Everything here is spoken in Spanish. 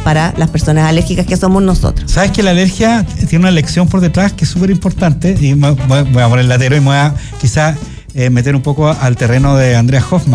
para las personas alérgicas que somos nosotros. ¿Sabes que la alergia tiene una lección por detrás que es súper importante? Y voy a poner latero y me voy a quizás meter un poco al terreno de Andrea Hoffman.